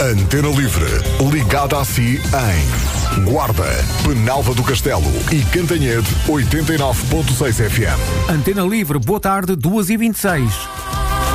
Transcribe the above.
Antena Livre, ligada a si em Guarda, Penalva do Castelo e Cantanhede 89.6 FM. Antena Livre, boa tarde, 2h26.